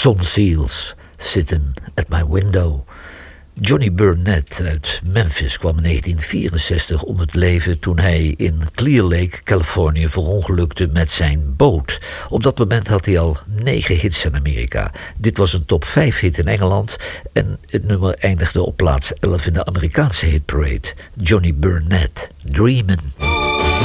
Son Seals, Sitting at My Window. Johnny Burnett uit Memphis kwam in 1964 om het leven toen hij in Clear Lake, Californië, verongelukte met zijn boot. Op dat moment had hij al 9 hits in Amerika. Dit was een top 5 hit in Engeland en het nummer eindigde op plaats 11 in de Amerikaanse hitparade. Johnny Burnett, Dreamin'.